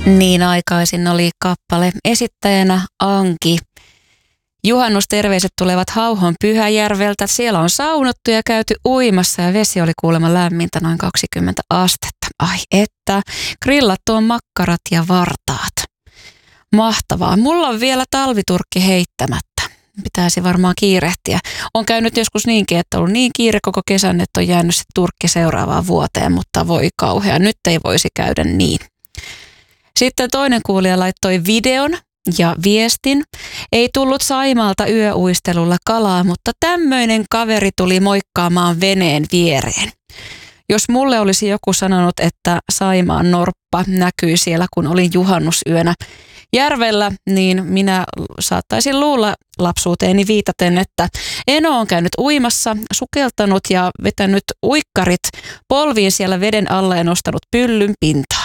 Niin aikaisin oli kappale esittäjänä Anki. Juhannusterveiset tulevat Hauhon Pyhäjärveltä. Siellä on saunottu ja käyty uimassa ja vesi oli kuulemma lämmintä noin 20 astetta. Ai että, grillattu on makkarat ja vartaat. Mahtavaa. Mulla on vielä talviturkki heittämättä. Pitäisi varmaan kiirehtiä. On käynyt joskus niinkin, että on ollut niin kiire koko kesän, että on jäänyt se turkki seuraavaan vuoteen, mutta voi kauhea. Nyt ei voisi käydä niin. Sitten toinen kuulija laittoi videon ja viestin. Ei tullut Saimaalta yöuistelulla kalaa, mutta tämmöinen kaveri tuli moikkaamaan veneen viereen. Jos mulle olisi joku sanonut, että Saimaan norppa näkyi siellä, kun olin juhannusyönä järvellä, niin minä saattaisin luulla lapsuuteeni viitaten, että Eno on käynyt uimassa, sukeltanut ja vetänyt uikkarit polviin siellä veden alla ja nostanut pyllyn pintaan.